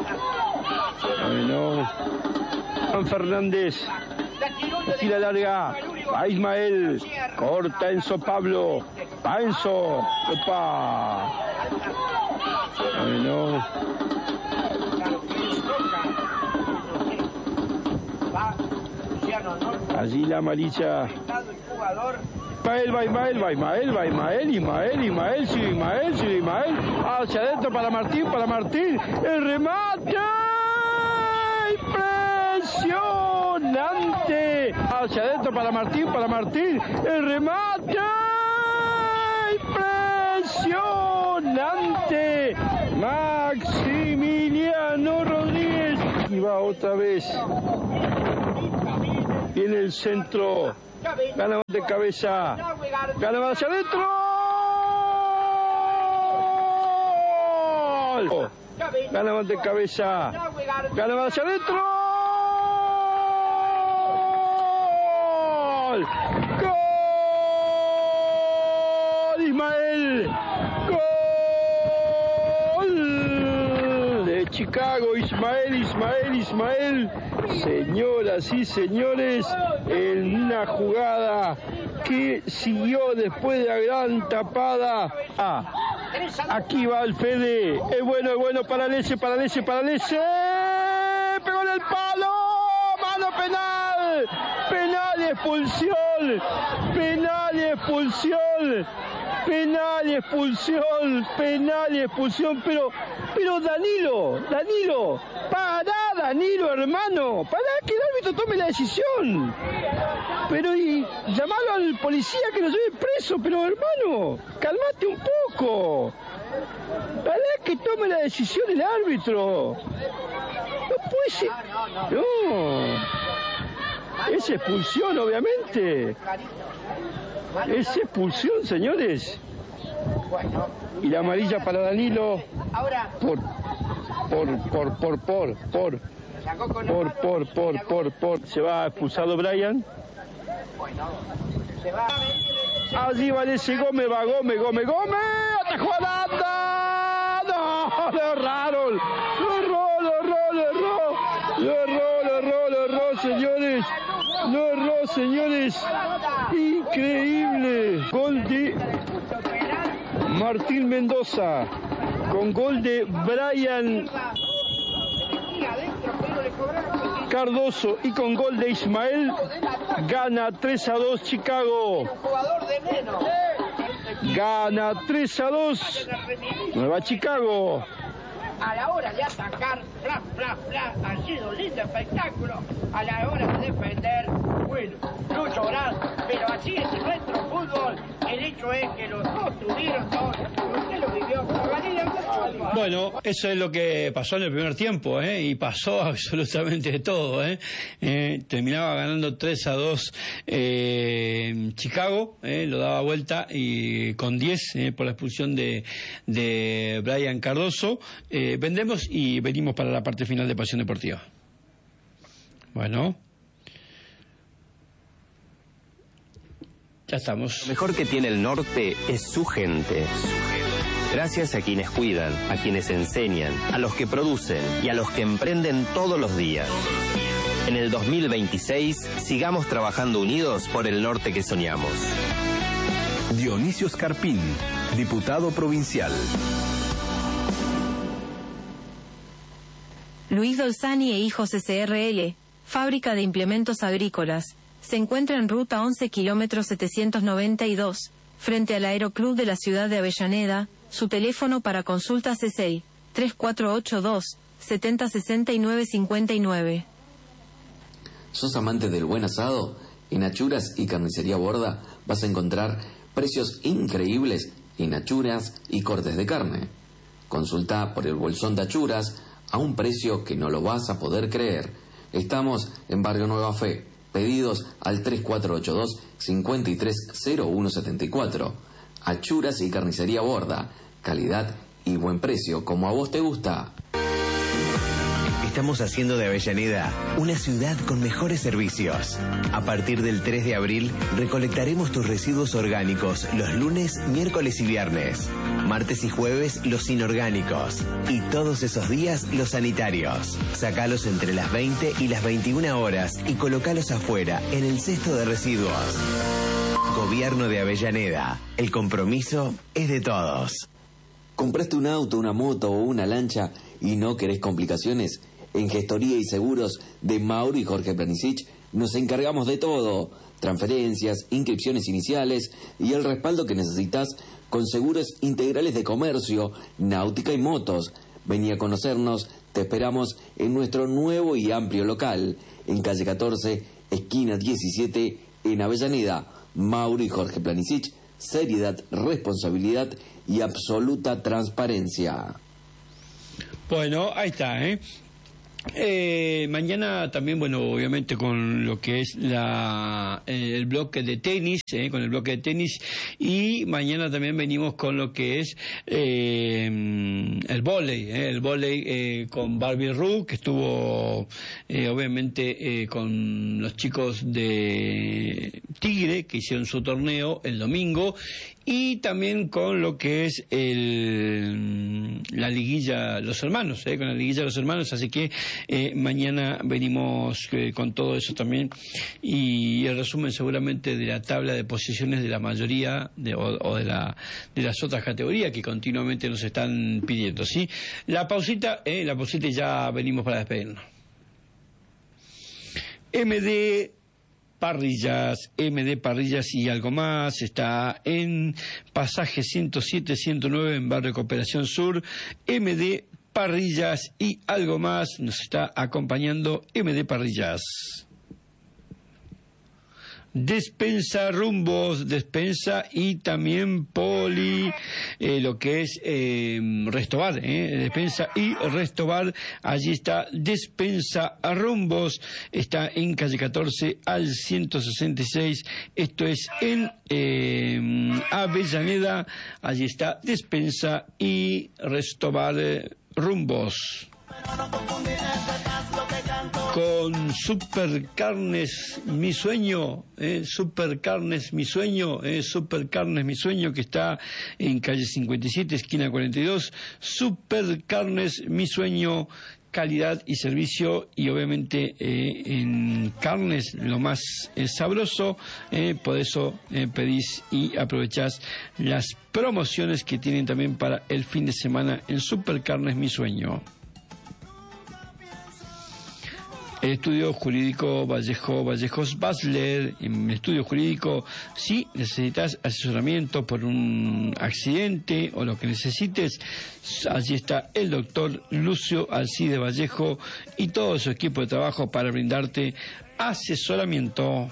Bueno. Juan Fernández. Tira larga. Va Ismael. Corta Enzo Pablo. Va Enzo. Opa. Bueno. Allí la amarilla. Ismael, va Ismael, va Ismael, va Ismael, Ismael, Ismael, sí, Ismael, sí, Ismael. Hacia adentro para Martín, para Martín. El remate. Impresionante. Hacia adentro para Martín, para Martín. El remate. Impresionante. Maximiliano Rodríguez. Y va otra vez. Viene el centro. Gana de cabeza. Gana hacia adentro. Gana de cabeza. Gana hacia adentro. Gol. Ismael. Gol de Chicago. Ismael, Ismael, Ismael. Señoras y señores, en una jugada que siguió después de la gran tapada. Ah, aquí va el Fede. Es bueno, es bueno para Lese, para Lese, para Lese. Pegó en el palo. Mano penal. Penal y expulsión. Penal y expulsión. Penal y expulsión. Penal y expulsión. Pero, pero Danilo, Danilo. Pará, Danilo, hermano. Pará que el árbitro tome la decisión. Pero y llamalo al policía que lo lleve preso. Pero, hermano, calmate un poco. Pará que tome la decisión el árbitro. No puede ser. No. Es expulsión, obviamente. Es expulsión, señores. Y la amarilla para Danilo. Por, por, por, por, por, por. Por, por, por, por, por. Se va expulsado Brian. Allí va ese Gómez, va Gómez, Gómez, Gómez. ¡Atajó a Danda! ¡No! ¡Lo erraron! ¡Lo erró, lo erró, lo erró! ¡Lo erró, lo erró, lo erró, señores! ¡Lo erró, señores! ¡Increíble! Gol de Martín Mendoza. Con gol de Brian Cardoso y con gol de Ismael, gana tres a dos Chicago. Gana tres a dos Nueva Chicago. A la hora de atacar, fla, fla, fla, ha sido un lindo espectáculo. A la hora de defender, bueno, no llorar, pero así es nuestro fútbol. El hecho es que los dos tuvieron dos. Usted lo vivió con Bueno, eso es lo que pasó en el primer tiempo, ¿eh? Y pasó absolutamente de todo, ¿eh? Eh, terminaba ganando tres a dos eh, Chicago, eh, lo daba vuelta y con diez eh, por la expulsión de, de Brian Cardoso. Eh, vendemos y venimos para la parte final de Pasión Deportiva. Bueno. Ya estamos. Lo mejor que tiene el norte es su gente. Gracias a quienes cuidan, a quienes enseñan, a los que producen y a los que emprenden todos los días. En el dos mil veintiséis, sigamos trabajando unidos por el norte que soñamos. Dionisio Scarpín, diputado provincial. Luis Dolzani e Hijos S R L, fábrica de implementos agrícolas, se encuentra en ruta once kilómetros setecientos noventa y dos, frente al Aeroclub de la ciudad de Avellaneda. Su teléfono para consultas es el tres cuatro ocho dos, siete cero seis nueve cinco nueve. ¿Sos amante del buen asado? En Achuras y Carnicería Borda vas a encontrar precios increíbles en achuras y cortes de carne. Consulta por el bolsón de achuras a un precio que no lo vas a poder creer. Estamos en Barrio Nueva Fe. Pedidos al tres cuatro ocho dos, cinco tres cero uno siete cuatro. Achuras y Carnicería Borda. Calidad y buen precio, como a vos te gusta. Estamos haciendo de Avellaneda una ciudad con mejores servicios. A partir del tres de abril, recolectaremos tus residuos orgánicos los lunes, miércoles y viernes. Martes y jueves, los inorgánicos. Y todos esos días, los sanitarios. Sacalos entre las veinte y las veintiuna horas y colocalos afuera, en el cesto de residuos. Gobierno de Avellaneda. El compromiso es de todos. ¿Compraste un auto, una moto o una lancha y no querés complicaciones? En Gestoría y Seguros de Mauro y Jorge Planisic nos encargamos de todo. Transferencias, inscripciones iniciales y el respaldo que necesitas con seguros integrales de comercio, náutica y motos. Vení a conocernos, te esperamos en nuestro nuevo y amplio local, en calle catorce, esquina diecisiete, en Avellaneda. Mauro y Jorge Planisic, seriedad, responsabilidad y absoluta transparencia. Bueno, ahí está, ¿eh? Eh, mañana también, bueno, obviamente con lo que es la eh, el bloque de tenis, eh, con el bloque de tenis, y mañana también venimos con lo que es eh, el vóley, eh, el vóley eh, con Barbie Ru, que estuvo eh, obviamente eh, con los chicos de Tigre, que hicieron su torneo el domingo, y también con lo que es el, la liguilla Los Hermanos, eh, con la liguilla Los Hermanos, así que eh, mañana venimos eh, con todo eso también, y el resumen seguramente de la tabla de posiciones de la mayoría de, o, o de, la, de las otras categorías que continuamente nos están pidiendo, ¿sí? La pausita, eh, la pausita y ya venimos para despedirnos. M D Parrillas, M D Parrillas y algo más, está en pasaje ciento siete, ciento nueve en Barrio Cooperación Sur. M D Parrillas y algo más, nos está acompañando M D Parrillas. Despensa Rumbos, Despensa y también Poli, eh, lo que es eh, Restobar, eh, Despensa y Restobar, allí está Despensa Rumbos, está en calle catorce al ciento sesenta y seis, esto es en eh, Avellaneda, allí está Despensa y Restobar eh, Rumbos. Con Supercarnes Mi Sueño, eh, Supercarnes Mi Sueño, eh, Supercarnes Mi Sueño, que está en calle cincuenta y siete, esquina cuarenta y dos, Supercarnes Mi Sueño, calidad y servicio, y obviamente eh, en carnes lo más eh, sabroso, eh, por eso eh, pedís y aprovechás las promociones que tienen también para el fin de semana en Supercarnes Mi Sueño. El estudio jurídico Vallejo, Vallejos Basler, en el estudio jurídico, si necesitas asesoramiento por un accidente o lo que necesites, allí está el doctor Lucio Alcide Vallejo y todo su equipo de trabajo para brindarte asesoramiento.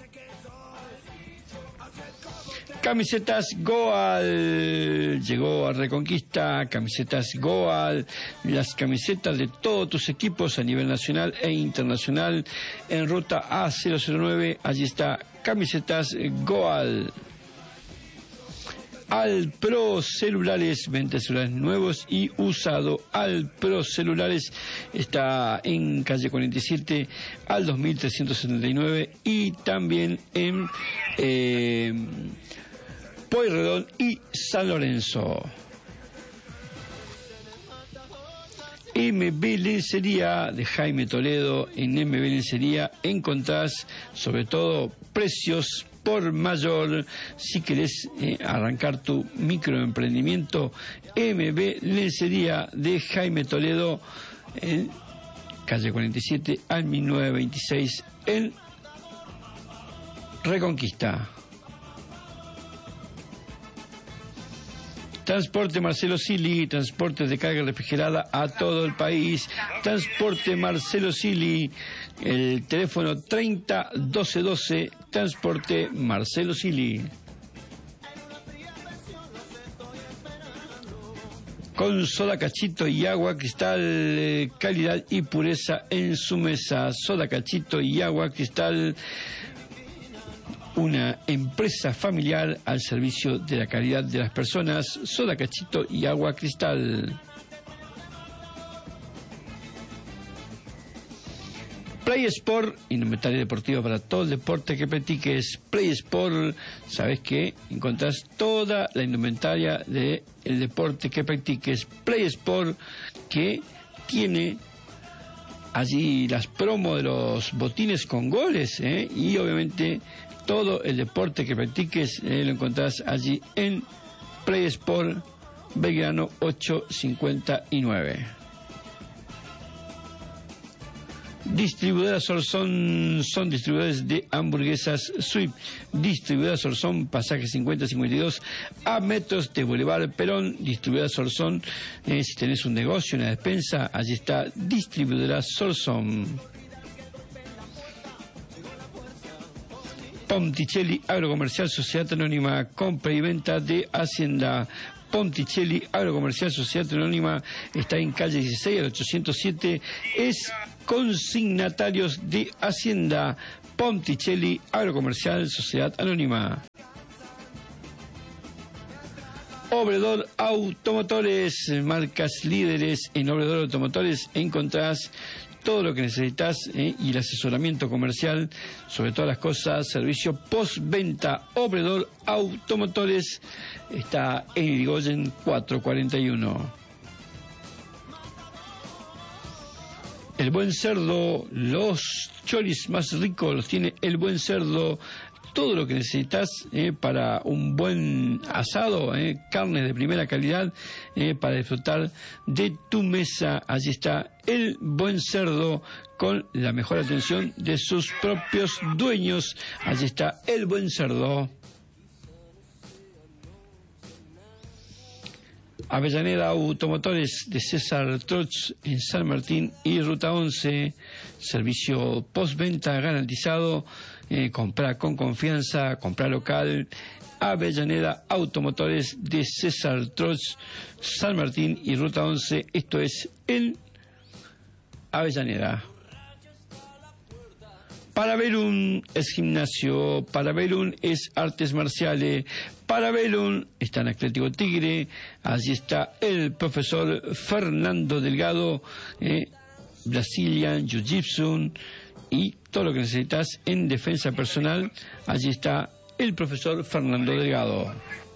Camisetas Goal, llegó a Reconquista, camisetas Goal, las camisetas de todos tus equipos a nivel nacional e internacional, en ruta A cero cero nueve, allí está camisetas Goal. Alpro Celulares, vende celulares nuevos y usado. Alpro Celulares está en calle cuarenta y siete al dos mil trescientos setenta y nueve y también en eh, Pueyrredón y San Lorenzo. M B Lencería de Jaime Toledo. En M B Lencería encontrás sobre todo precios por mayor. Si querés eh, arrancar tu microemprendimiento, M B Lencería de Jaime Toledo, en calle cuarenta y siete al mil novecientos veintiséis en Reconquista. Transporte Marcelo Sili, transportes de carga refrigerada a todo el país. Transporte Marcelo Sili, el teléfono treinta doce doce, Transporte Marcelo Sili. Con soda cachito y agua cristal, eh, calidad y pureza en su mesa. Soda cachito y agua cristal, una empresa familiar al servicio de la calidad de las personas. Soda cachito y agua cristal. Play Sport, indumentaria deportiva para todo el deporte que practiques. Play Sport, ¿sabes qué? Encontrás toda la indumentaria del deporte que practiques. Play Sport, que tiene allí las promos de los botines con goles, ¿eh? Y obviamente todo el deporte que practiques eh, lo encontrás allí en Play Sport, Belgrano ochocientos cincuenta y nueve. Distribuidoras Orsón son distribuidores de hamburguesas Sweep. Distribuidoras Orsón, pasaje cincuenta cincuenta y dos a metros de Boulevard Perón. Distribuidoras Orsón, eh, si tenés un negocio, una despensa, allí está Distribuidoras Orsón. Ponticelli Agrocomercial Sociedad Anónima, compra y venta de Hacienda. Ponticelli Agrocomercial Sociedad Anónima está en calle dieciséis al ochocientos siete, es consignatarios de Hacienda. Ponticelli Agrocomercial Sociedad Anónima. Obredor Automotores, marcas líderes en Obredor Automotores, encontrás todo lo que necesitas eh, y el asesoramiento comercial, sobre todas las cosas, servicio postventa. Obredor Automotores está en Irigoyen cuatrocientos cuarenta y uno. El Buen Cerdo, los choris más ricos los tiene El Buen Cerdo. Todo lo que necesitas eh, para un buen asado, eh, carnes de primera calidad, eh, para disfrutar de tu mesa. Allí está El Buen Cerdo, con la mejor atención de sus propios dueños. Allí está El Buen Cerdo. Avellaneda Automotores de César Troch en San Martín y Ruta once, servicio postventa garantizado. Eh, comprar con confianza, comprar local. Avellaneda Automotores de César Troch, San Martín y Ruta once. Esto es en Avellaneda. Parabellum es gimnasio, Parabellum es artes marciales, Parabellum está en Atlético Tigre. Allí está el profesor Fernando Delgado, eh, Brazilian Jiu-Jitsu y todo lo que necesitas en defensa personal. Allí está el profesor Fernando Delgado.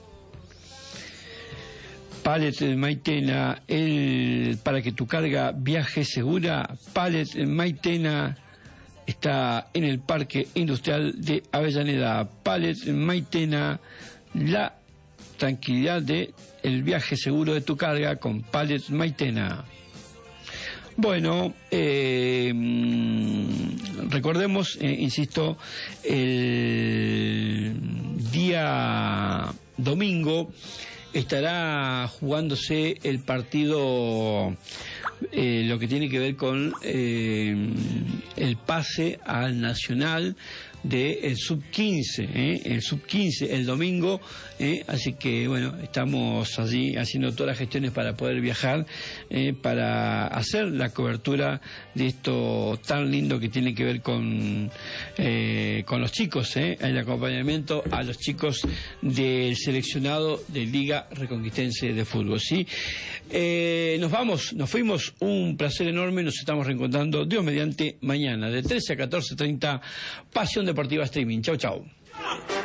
Pallet Maitena, el, para que tu carga viaje segura. Pallet Maitena está en el Parque Industrial de Avellaneda. Pallet Maitena, la tranquilidad de el viaje seguro de tu carga con Pallet Maitena. Bueno, eh, recordemos, eh, insisto, el día domingo estará jugándose el partido, eh, lo que tiene que ver con eh, el pase al Nacional del sub quince, ¿eh? el sub quince el domingo, ¿eh? Así que bueno, estamos allí haciendo todas las gestiones para poder viajar, ¿eh? Para hacer la cobertura de esto tan lindo que tiene que ver con eh, con los chicos, ¿eh? El acompañamiento a los chicos del seleccionado de Liga Reconquistense de Fútbol, ¿sí? Eh, nos vamos, nos fuimos, un placer enorme, nos estamos reencontrando Dios mediante mañana de trece a catorce treinta, Pasión Deportiva Streaming. Chau, chau.